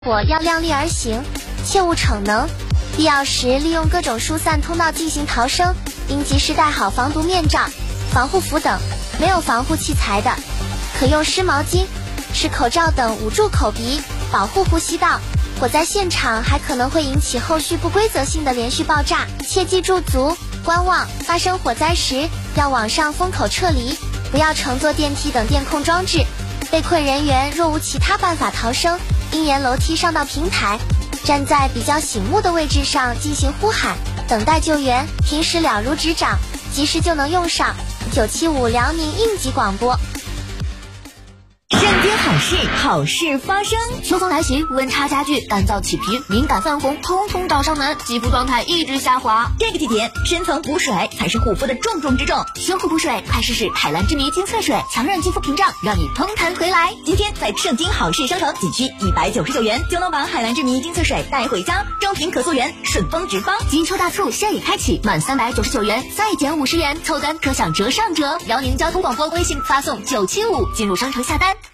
火要量力而行，切勿逞能。必要时利用各种疏散通道进行逃生，应及时戴好防毒面罩、防护服等。没有防护器材的，可用湿毛巾、湿口罩等捂住口鼻，保护呼吸道。火灾现场还可能会引起后续不规则性的连续爆炸，切记驻足观望。发生火灾时，要往上封口撤离，不要乘坐电梯等电控装置。被困人员若无其他办法逃生，应沿楼梯上到平台，站在比较醒目的位置上进行呼喊，等待救援。平时了如指掌，及时就能用上。975辽宁应急广播。 圣经好事，好事发生。 秋风来袭，温差加剧，干燥起皮，敏感泛红，通通找上门，肌肤状态一直下滑。 这个季节，深层补水才是护肤的重中之重。 修护补水，快试试海蓝之谜精粹水，强韧肌肤屏障，让你通弹回来。 今天在圣经好事商城仅需199元就能把海蓝之谜精粹水带回家，正品可溯源，顺丰直发。 金秋大促现已开启，满399元再减50元，凑单可享折上折。辽宁交通广播微信发送975进入商城下单。